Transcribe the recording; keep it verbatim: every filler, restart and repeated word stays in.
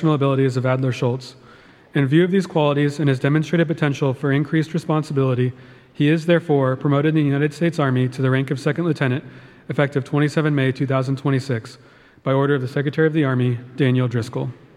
professional abilities of Adler Schultz. In view of these qualities and his demonstrated potential for increased responsibility, he is therefore promoted in the United States Army to the rank of second lieutenant, effective the twenty-seventh of May two thousand twenty-six, by order of the Secretary of the Army, Daniel Driscoll.